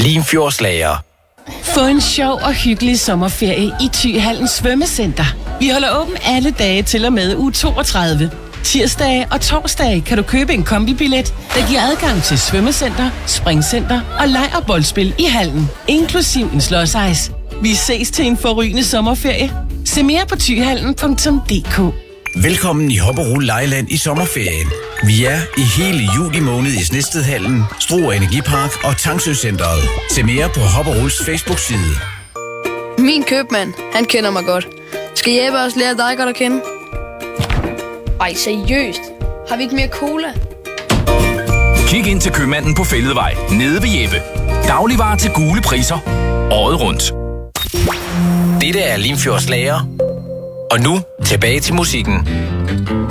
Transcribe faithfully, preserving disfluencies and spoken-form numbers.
Limfjordslager. Få en sjov og hyggelig sommerferie i Thyhallen Svømmecenter. Vi holder åben alle dage til og med uge toogtredive. Tirsdage og torsdage kan du købe en kombibillet, der giver adgang til svømmecenter, springcenter og leg- og boldspil i hallen, inklusiv en slåsejs. Vi ses til en forrygende sommerferie. Se mere på thyhallen punktum d k. Velkommen i Hopperol Lejeland i sommerferien. Vi er i hele juli måned i Snedstedhallen, Struer Energipark og Tangsø-centret. Se mere på Hopperols Facebook-side. Min købmand, han kender mig godt. Skal Jeppe også lære dig godt at kende? Ej, seriøst. Har vi ikke mere cola? Kig ind til købmanden på Fælledvej, nede ved Jeppe. Dagligvarer til gule priser. Året rundt. Dette er Limfjordslager. Og nu tilbage til musikken.